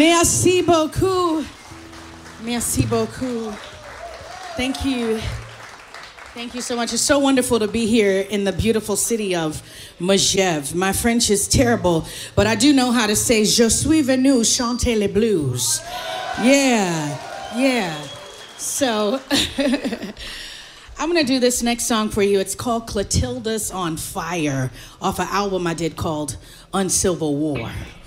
Merci beaucoup. Merci beaucoup. Thank you. Thank you so much. It's so wonderful to be here in the beautiful city of Megève. My French is terrible, but I do know how to say Je suis venu chanter les blues. Yeah. So I'm going to do this next song for you. It's called Clotilda's on Fire off an album I did called Uncivil War.